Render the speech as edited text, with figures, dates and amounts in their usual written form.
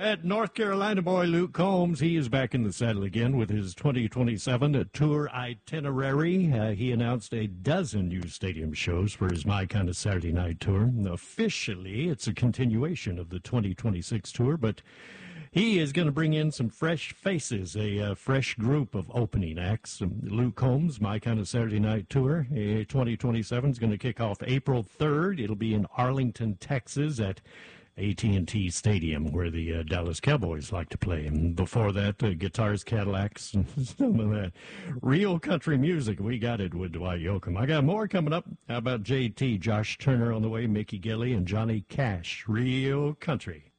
At North Carolina boy Luke Combs, he is back in the saddle again with his 2027 tour itinerary. He announced a dozen new stadium shows for his My Kind of Saturday Night tour. Officially, it's a continuation of the 2026 tour, but he is going to bring in some fresh faces, a fresh group of opening acts. Luke Combs, My Kind of Saturday Night Tour, 2027 is going to kick off April 3rd. It'll be in Arlington, Texas at AT&T Stadium, where the Dallas Cowboys like to play. And before that, guitars, Cadillacs, and some of that real country music. We got it with Dwight Yoakam. I got more coming up. How about JT, Josh Turner on the way, Mickey Gilley, and Johnny Cash. Real country.